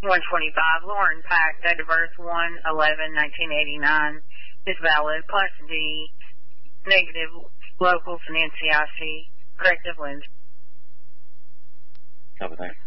125, Lauren Pack, date of birth 1/11/1989, is valid. Class D, negative, locals and NCIC, corrective lens. Copy that.